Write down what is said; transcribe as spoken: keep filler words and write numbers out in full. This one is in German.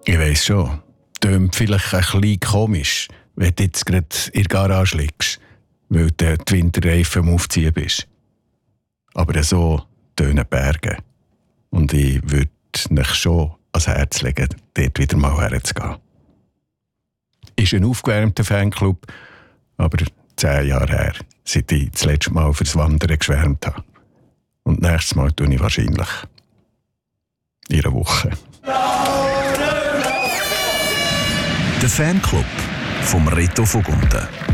Ich weiss schon, tönt vielleicht ein bisschen komisch, wenn du jetzt gerade in der Garage liegst, weil du die Winterreifen am Aufziehen bist. Aber so tönen Berge. Und ich würde euch schon ans Herz legen, dort wieder mal herzugehen. Ist ein aufgewärmter Fanclub, aber zehn Jahre her, seit ich das letzte Mal fürs Wandern geschwärmt habe. Und nächstes Mal tue ich wahrscheinlich in einer Woche. Der Fanclub vom Reto Vogunten.